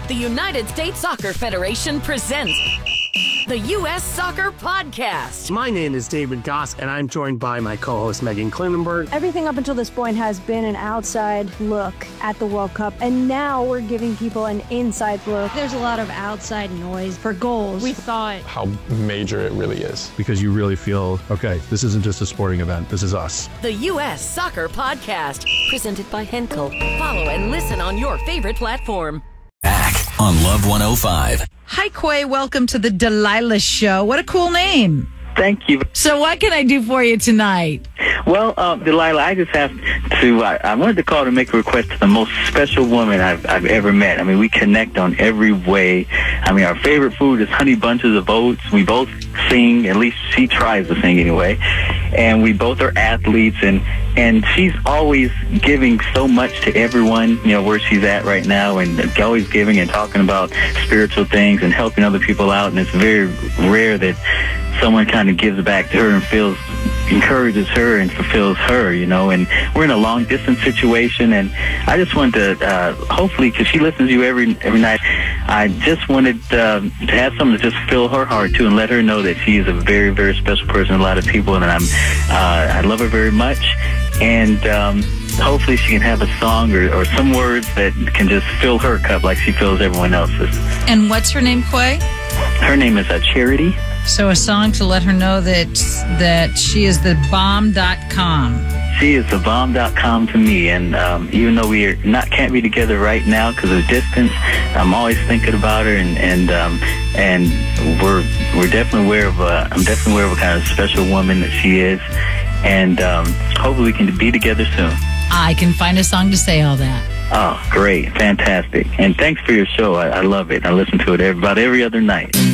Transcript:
The United States Soccer Federation presents the U.S. Soccer Podcast. My name is David Goss, and I'm joined by my co-host Megan Klinenberg. Everything up until this point has been an outside look at the World Cup, and now we're giving people an inside look. There's a lot of outside noise for goals. We thought how major it really is. Because you really feel, okay, this isn't just a sporting event, this is us. The U.S. Soccer Podcast, presented by Henkel. Follow and listen on your favorite platform. Back on Love 105. Hi, Quay. Welcome to the Delilah Show. What a cool name. Thank you. So what can I do for you tonight? Well, Delilah, I just have to, I wanted to call to make a request to the most special woman I've ever met. I mean, we connect on every way. I mean, our favorite food is honey bunches of oats. We both sing, at least she tries to sing anyway. And we both are athletes, and she's always giving so much to everyone, you know, where she's at right now, and always giving and talking about spiritual things and helping other people out. And it's very rare that someone kind of gives back to her and encourages her and fulfills her, you know. And we're in a long distance situation, and I just wanted to, hopefully, because she listens to you every night, I just wanted to have something to just fill her heart too, and let her know that she is a very, very special person to a lot of people, and I love her very much. And hopefully she can have a song or some words that can just fill her cup like she fills everyone else's. And what's her name, Quay? Her name is Charity. So a song to let her know that she is the bomb.com. She is the bomb.com to me, and even though we can't be together right now because of distance, I'm always thinking about her, and we're definitely aware of I'm definitely aware of what kind of special woman that she is, and hopefully we can be together soon. I can find a song to say all that. Oh, great, fantastic, and thanks for your show. I love it. I listen to it about every other night.